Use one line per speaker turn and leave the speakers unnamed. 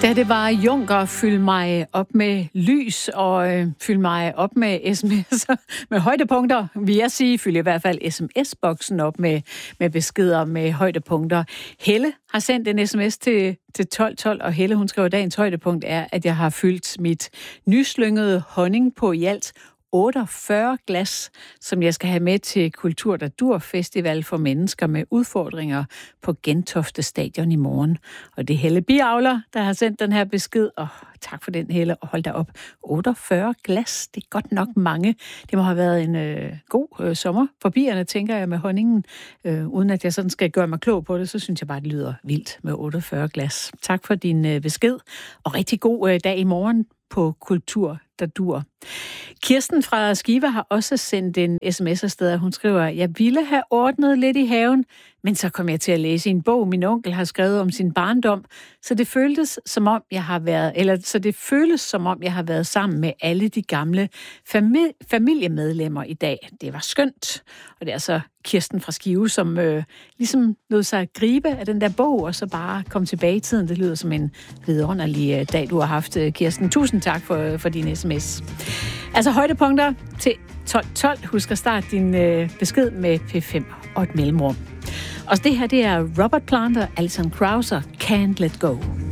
Da det var Juncker, fyld mig op med lys og fyld mig op med sms'er med højdepunkter. Vil jeg sige, fyld i hvert fald sms-boksen op med beskeder med højdepunkter. Helle har sendt en sms til 1212, og Helle, hun skriver, dagens højdepunkt er, at jeg har fyldt mit nyslyngede honning på i alt 48 glas, som jeg skal have med til Kultur der Dur Festival for mennesker med udfordringer på Gentofte Stadion i morgen. Og det er Helle Biavler, der har sendt den her besked. Og tak for den, Helle, og hold da op. 48 glas, det er godt nok mange. Det må have været en god sommer for bierne, tænker jeg, med honningen. Uden at jeg sådan skal gøre mig klog på det, så synes jeg bare, det lyder vildt med 48 glas. Tak for din besked, og rigtig god dag i morgen på Kultur der Dur. Kirsten fra Skive har også sendt en sms afsted. Hun skriver, jeg ville have ordnet lidt i haven, men så kom jeg til at læse en bog, min onkel har skrevet om sin barndom, så det føles som om jeg har været sammen med alle de gamle familiemedlemmer i dag. Det var skønt. Og det er altså Kirsten fra Skive, som ligesom lod sig gribe af den der bog, og så bare kom tilbage i tiden. Det lyder som en vidunderlig dag, du har haft, Kirsten. Tusind tak for din sms. Altså højdepunkter til 1212. Husk at starte din besked med P5 og et mellemrum. Og det her, det er Robert Plant og Alison Krauss, Can't Let Go.